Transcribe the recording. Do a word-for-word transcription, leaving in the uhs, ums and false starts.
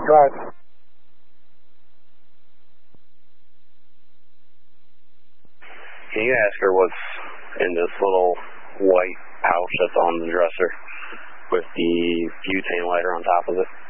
Right. Can you ask her what's in this little white pouch that's on the dresser with the butane lighter on top of it?